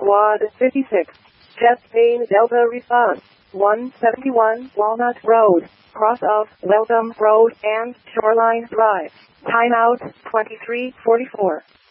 Squad 56. Jet Spain Delta response. 171 Walnut Road, cross of Welcome Road and Shoreline Drive. Timeout 23:44.